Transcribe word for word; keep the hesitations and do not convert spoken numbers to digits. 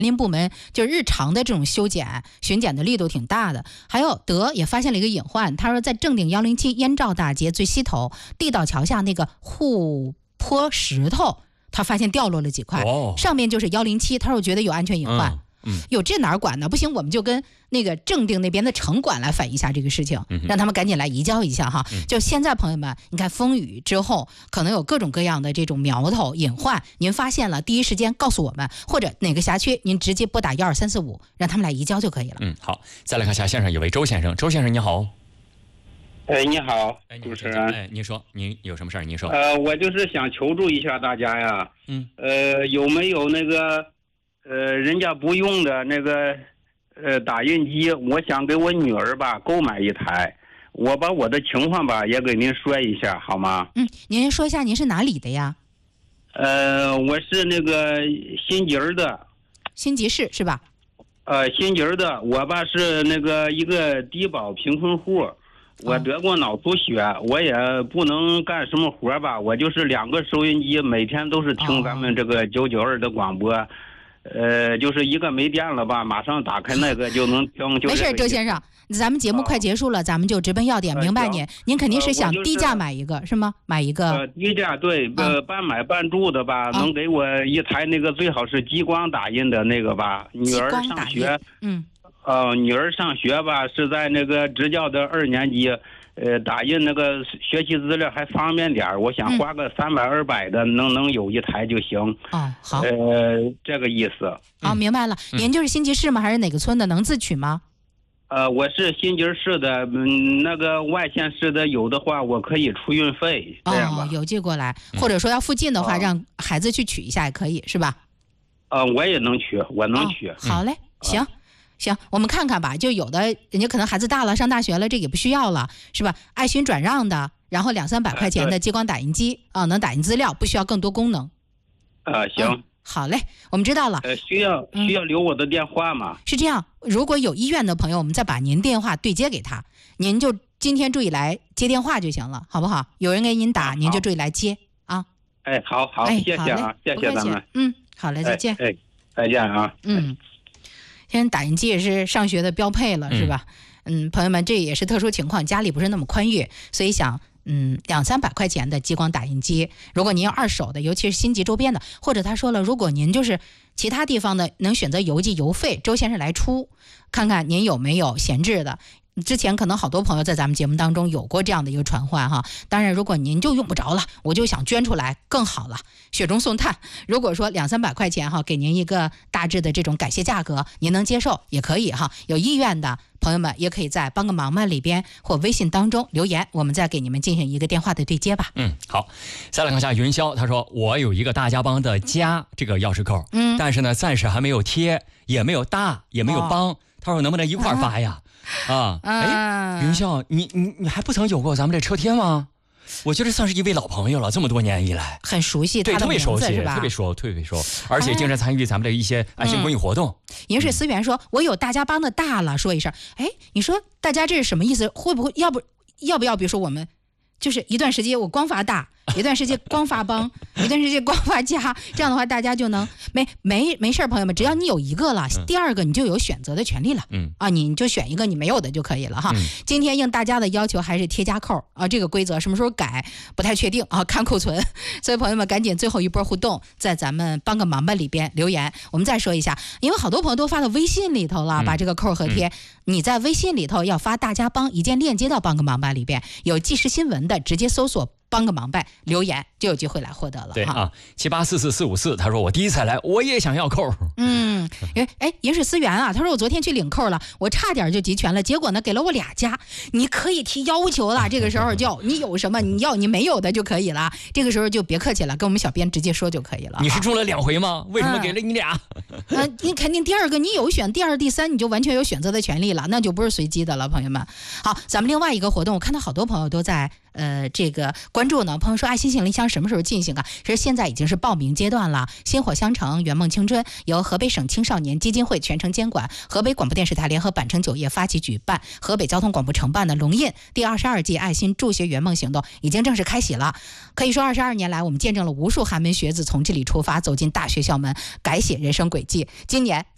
林部门就日常的这种修检巡检的力度挺大的。还有德也发现了一个隐患，他说在正定幺零七燕赵大街最西头地道桥下那个护坡石头，他发现掉落了几块， 哦、 上面就是幺零七，他说觉得有安全隐患。 嗯， 有这哪儿管呢？不行，我们就跟那个正定那边的城管来反映一下这个事情， 嗯、 让他们赶紧来移交一下哈。 嗯、 就现在朋友们，你看风雨之后，可能有各种各样的这种苗头隐患，您发现了，第一时间告诉我们，或者哪个辖区，您直接拨打幺二三四五，让他们来移交就可以了。 嗯，好，再来看下线上有位周先生，周先生你好。 哎，你好， 哎， 主持人。 哎，您说，您有什么事儿？您说。 呃，我就是想求助一下大家呀。 嗯。 呃，有没有那个？呃，人家不用的那个，呃，打印机，我想给我女儿吧购买一台，我把我的情况吧也给您说一下，好吗？ 嗯，您说一下您是哪里的呀？ 呃，我是那个新集儿的。 新集市是吧？ 呃，新集儿的，我吧是那个一个低保贫困户，我得过脑出血，哦、我也不能干什么活吧，我就是两个收音机，每天都是听咱们这个九九二的广播。哦呃，就是一个没电了吧，马上打开那个就能听。就没事，周先生，咱们节目快结束了，咱们就直奔要点。明白您？您肯定是想低价买一个，是吗？买一个。 呃，低价对，呃，半买半住的吧，能给我一台那个最好是激光打印的那个吧。女儿上学， 嗯， 呃，女儿上学吧是在那个支教的二年级。呃，打印那个学习资料还方便点儿，我想花个三百二百的，能能有一台就行。 哦，好。 呃，这个意思。 哦，明白了。您就是新集市吗？还是哪个村的？能自取吗？ 呃，我是新集市的，嗯，那个外县市的有的话，我可以出运费，这样吧。 哦，邮寄过来，或者说要附近的话，让孩子去取一下也可以，是吧？ 呃，我也能取，我能取。 哦、好嘞，行。行，我们看看吧。就有的人家可能孩子大了，上大学了，这也不需要了，是吧？爱心转让的，然后两三百块钱的激光打印机啊、呃，能打印资料，不需要更多功能。 呃，行、嗯， 好嘞，我们知道了。 呃，需要需要留我的电话吗？ 嗯、是这样，如果有医院的朋友，我们再把您电话对接给他，您就今天注意来接电话就行了，好不好？有人给您打，您就注意来接啊。 哎，好好， 哎、 谢谢啊，谢谢咱们。 嗯，好嘞，再见。 哎，哎再见啊。 嗯。现在打印机也是上学的标配了， 嗯、 是吧？嗯，朋友们，这也是特殊情况，家里不是那么宽裕，所以想，嗯，两三百块钱的激光打印机，如果您要二手的，尤其是新集周边的，或者他说了，如果您就是其他地方的，能选择邮寄邮费，周先生来出，看看您有没有闲置的。之前可能好多朋友在咱们节目当中有过这样的一个传唤哈，当然如果您就用不着了，我就想捐出来更好了，雪中送炭。如果说两三百块钱哈，给您一个大致的这种感谢价格，您能接受也可以哈。有意愿的朋友们也可以在帮个忙嘛里边或微信当中留言，我们再给你们进行一个电话的对接吧。 嗯，好，再来看一下云霄，他说我有一个大家帮的家这个钥匙扣，嗯，但是呢暂时还没有贴，也没有大，也没有帮，哦、他说能不能一块发呀？啊，哎，云霄，你你你还不曾有过咱们这车贴吗？我觉得算是一位老朋友了，这么多年以来， 很熟悉他的名字， 对，特别熟悉， 是吧？ 特别熟，特别熟，而且经常参与咱们的一些爱心公益活动。 饮水思源说：“我有大家帮的大了，说一声。”哎，你说大家这是什么意思？会不会要不要不要？比如说我们就是一段时间我光发大，一段时间光发帮，一段时间光发家，这样的话大家就能没没没事，朋友们，只要你有一个了，嗯、第二个你就有选择的权利了。嗯啊，你就选一个你没有的就可以了哈。嗯、今天应大家的要求还是贴加扣啊，这个规则什么时候改不太确定啊，看库存。所以朋友们赶紧最后一波互动，在咱们帮个忙吧里边留言。我们再说一下，因为好多朋友都发到微信里头了，嗯、把这个扣和贴。嗯、你在微信里头要发大家帮一键链接到帮个忙吧里边，有即时新闻的直接搜索帮个忙呗，留言就有机会来获得了。 对啊，七八四四四五四，他说我第一次来，我也想要扣。 嗯，哎哎，饮水思源啊，他说我昨天去领扣了，我差点就集全了，结果呢给了我俩家。你可以提要求了，这个时候就你有什么你要你没有的就可以了，这个时候就别客气了，跟我们小编直接说就可以了。 你是中了两回吗？为什么给了你俩？ 嗯、呃，你肯定第二个你有选，第二、第三你就完全有选择的权利了，那就不是随机的了，朋友们。好，咱们另外一个活动，我看到好多朋友都在。呃，这个关注呢，朋友说爱心行李箱什么时候进行啊？其实现在已经是报名阶段了。薪火相承，圆梦青春由河北省青少年基金会全程监管，河北广播电视台联合百城酒业发起举办，河北交通广播承办的龙印第二十二届爱心助学圆梦行动已经正式开启了。可以说二十二年来，我们见证了无数寒门学子从这里出发，走进大学校门，改写人生轨迹。今年